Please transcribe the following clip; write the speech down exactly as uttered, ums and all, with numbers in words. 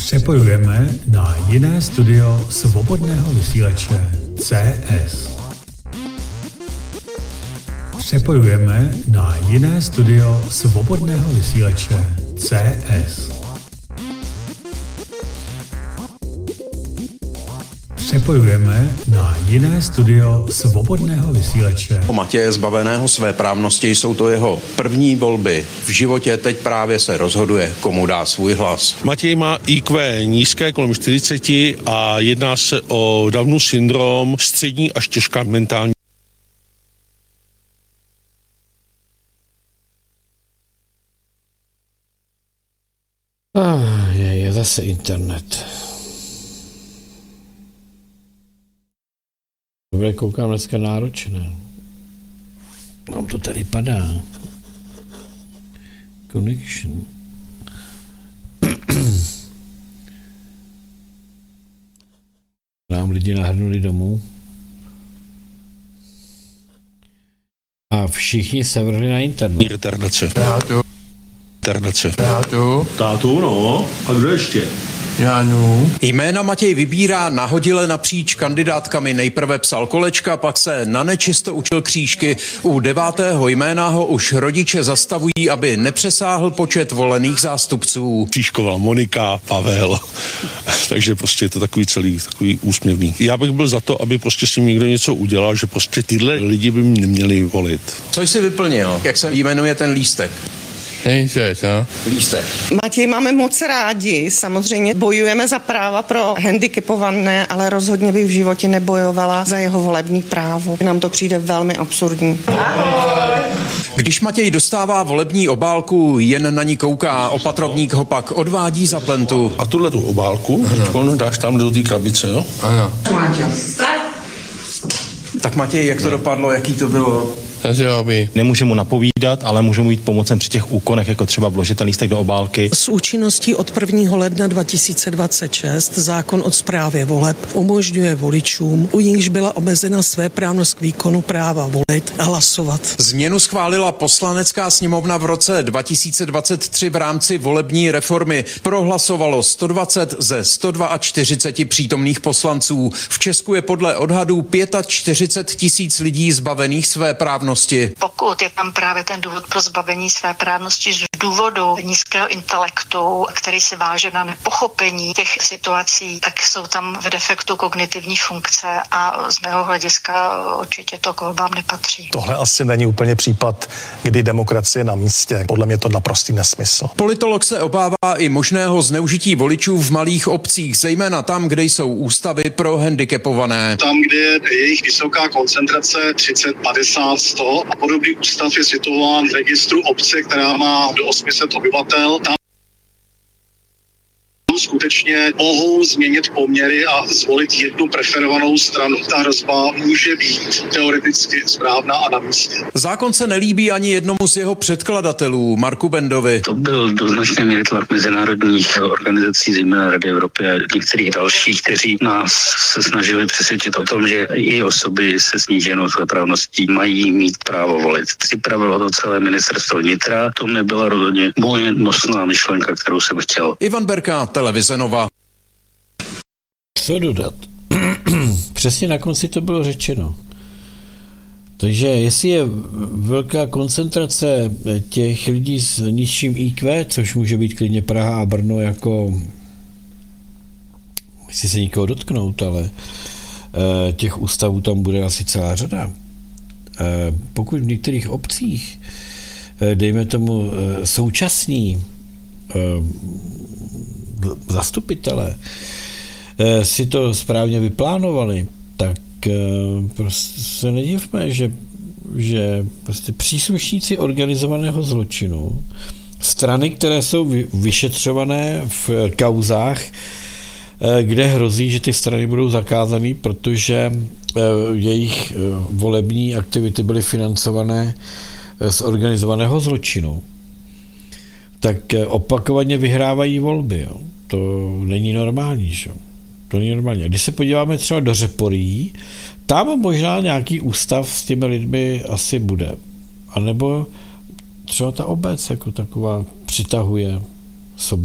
Přepojujeme na jiné studio svobodného vysílače C S. Přepojujeme na jiné studio svobodného vysílače C S. Přepojujeme na jiné studio svobodného vysílače. O Matěje zbaveného své právnosti jsou to jeho první volby. V životě teď právě se rozhoduje, komu dá svůj hlas. Matěj má í kvé nízké, kolem čtyřicet, a jedná se o Downův syndrom, střední až těžká mentální. Ah, je, je zase internet. Dobře, koukám dneska náročné. Nám to tady padá. Connection. Nám lidi nahrnuli domů. A všichni se vrhli na internet. Retardace. Tátu. Retardace. Tátu. Tátu, no. A kdo ještě? Jánu. Jména Matěj vybírá nahodile napříč kandidátkami. Nejprve psal kolečka, pak se na nečisto učil křížky. U devátého jména ho už rodiče zastavují, aby nepřesáhl počet volených zástupců. Křížkoval Monika, Pavel. Takže prostě je to takový celý, takový úsměvný. Já bych byl za to, aby prostě s ním někdo něco udělal, že prostě tyhle lidi by mě neměli volit. Co jsi vyplnil? Jak se jmenuje ten lístek? Nejseš, no? Lístek. Matěj máme moc rádi, samozřejmě bojujeme za práva pro handicapované, ale rozhodně bych v životě nebojovala za jeho volební právo. Nám to přijde velmi absurdní. Když Matěj dostává volební obálku, jen na ní kouká, opatrovník ho pak odvádí za plentu. A tuhle tu obálku ano. dáš tam do té krabice, jo? Ano. Tak Matěj, jak to dopadlo, jaký to bylo? Nemůžu mu napovídat, ale můžu mu jít pomocem při těch úkonech, jako třeba vložit ten lístek do obálky. S účinností od prvního ledna dva tisíce dvacet šest zákon o správě voleb umožňuje voličům, u nichž byla omezena svéprávnost k výkonu práva volit a hlasovat. Změnu schválila Poslanecká sněmovna v roce dva tisíce dvacet tři v rámci volební reformy. Prohlasovalo sto dvacet ze sto čtyřicet dva přítomných poslanců. V Česku je podle odhadů čtyřicet pět tisíc lidí zbavených svéprávnosti. Pokud je tam právě ten důvod pro zbavení své právnosti z důvodu nízkého intelektu, který se váže na nepochopení těch situací, tak jsou tam v defektu kognitivní funkce a z mého hlediska určitě to k volbám nepatří. Tohle asi není úplně případ, kdy demokracie je na místě. Podle mě to naprostý nesmysl. Politolog se obává i možného zneužití voličů v malých obcích, zejména tam, kde jsou ústavy pro handicapované. Tam, kde je jejich vysoká koncentrace třicet, padesát, sto a podobný ústav je situován v registru obce, která má do osm set obyvatel. Tam skutečně mohou změnit poměry a zvolit jednu preferovanou stranu. Ta hrozba může být teoreticky správná a na místě. Zákon se nelíbí ani jednomu z jeho předkladatelů, Marku Bendovi. To byl do značné míry tlak mezinárodních organizací, zejména Rady Evropy a některých dalších, kteří nás se snažili přesvědčit o tom, že i osoby se sníženou svéprávností mají mít právo volit. Připravilo to celé ministerstvo vnitra, to nebyla rozhodně moje nosná myšlenka, kterou jsem chtěl. Ivan Berka, Televize Nova. Co dodat? Přesně na konci to bylo řečeno. Takže jestli je velká koncentrace těch lidí s nižším í kvé, což může být klidně Praha a Brno, jako chci se nikoho dotknout, ale těch ústavů tam bude asi celá řada. Pokud v některých obcích, dejme tomu současní zastupitelé si to správně vyplánovali, tak prostě se nedivme, že, že prostě příslušníci organizovaného zločinu, strany, které jsou vyšetřované v kauzách, kde hrozí, že ty strany budou zakázané, protože jejich volební aktivity byly financované z organizovaného zločinu, tak opakovaně vyhrávají volby. Jo. To není normální. Že? To není normální. A když se podíváme třeba do Řeporyjí, tam možná nějaký ústav s těmi lidmi asi bude. A nebo třeba ta obec jako taková přitahuje